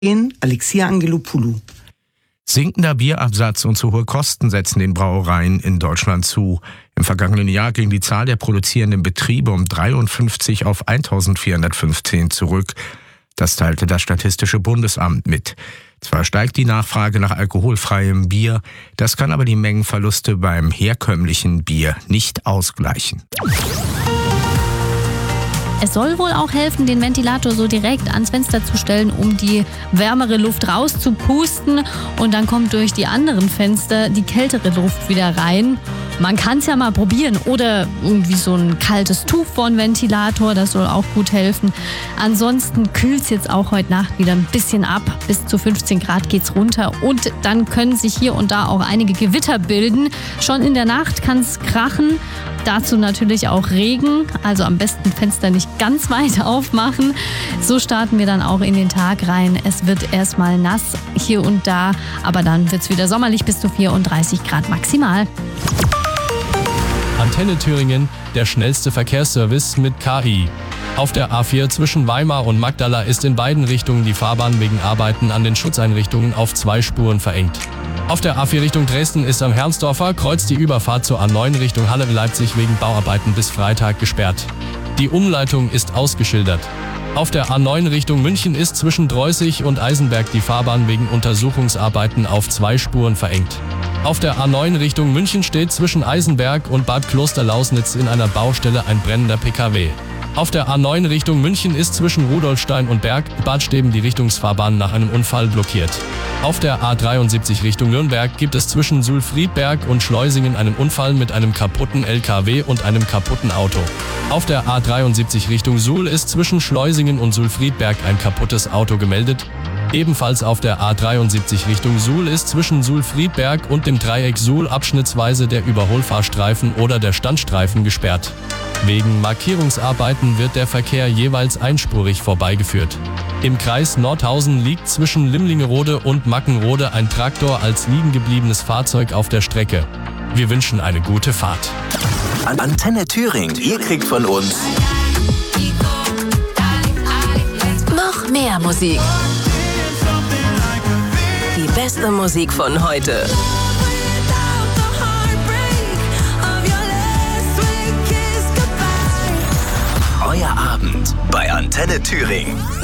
Alexia Angelopoulou. Sinkender Bierabsatz und zu hohe Kosten setzen den Brauereien in Deutschland zu. Im vergangenen Jahr ging die Zahl der produzierenden Betriebe um 53 auf 1415 zurück. Das teilte das Statistische Bundesamt mit. Zwar steigt die Nachfrage nach alkoholfreiem Bier, das kann aber die Mengenverluste beim herkömmlichen Bier nicht ausgleichen. Es soll wohl auch helfen, den Ventilator so direkt ans Fenster zu stellen, um die wärmere Luft rauszupusten. Und dann kommt durch die anderen Fenster die kältere Luft wieder rein. Man kann es ja mal probieren. Oder irgendwie so ein kaltes Tuch vor den Ventilator, das soll auch gut helfen. Ansonsten kühlt es jetzt auch heute Nacht wieder ein bisschen ab. Bis zu 15 Grad geht's runter. Und dann können sich hier und da auch einige Gewitter bilden. Schon in der Nacht kann es krachen. Dazu natürlich auch Regen, also am besten Fenster nicht ganz weit aufmachen. So starten wir dann auch in den Tag rein. Es wird erstmal nass hier und da, aber dann wird es wieder sommerlich bis zu 34 Grad maximal. Antenne Thüringen, der schnellste Verkehrsservice mit KI. Auf der A4 zwischen Weimar und Magdala ist in beiden Richtungen die Fahrbahn wegen Arbeiten an den Schutzeinrichtungen auf 2 Spuren verengt. Auf der A4 Richtung Dresden ist am Herrnsdorfer Kreuz die Überfahrt zur A9 Richtung Halle-Leipzig wegen Bauarbeiten bis Freitag gesperrt. Die Umleitung ist ausgeschildert. Auf der A9 Richtung München ist zwischen Dreußig und Eisenberg die Fahrbahn wegen Untersuchungsarbeiten auf 2 Spuren verengt. Auf der A9 Richtung München steht zwischen Eisenberg und Bad Klosterlausnitz in einer Baustelle ein brennender PKW. Auf der A9 Richtung München ist zwischen Rudolfstein und Berg Bad Steben die Richtungsfahrbahn nach einem Unfall blockiert. Auf der A73 Richtung Nürnberg gibt es zwischen Sulfriedberg und Schleusingen einen Unfall mit einem kaputten LKW und einem kaputten Auto. Auf der A73 Richtung Suhl ist zwischen Schleusingen und Sulfriedberg ein kaputtes Auto gemeldet. Ebenfalls auf der A73 Richtung Suhl ist zwischen Sulfriedberg und dem Dreieck Suhl abschnittsweise der Überholfahrstreifen oder der Standstreifen gesperrt. Wegen Markierungsarbeiten wird der Verkehr jeweils einspurig vorbeigeführt. Im Kreis Nordhausen liegt zwischen Limlingerode und Mackenrode ein Traktor als liegengebliebenes Fahrzeug auf der Strecke. Wir wünschen eine gute Fahrt. Antenne Thüringen, ihr kriegt von uns noch mehr Musik. Die beste Musik von heute. Euer Abend bei Antenne Thüringen.